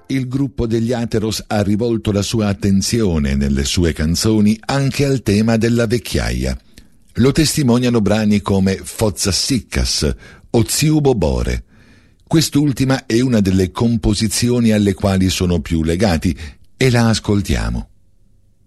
il gruppo degli Atheros ha rivolto la sua attenzione nelle sue canzoni anche al tema della vecchiaia. Lo testimoniano brani come Fotzassickas o Ziubo Bore. Quest'ultima è una delle composizioni alle quali sono più legati e la ascoltiamo.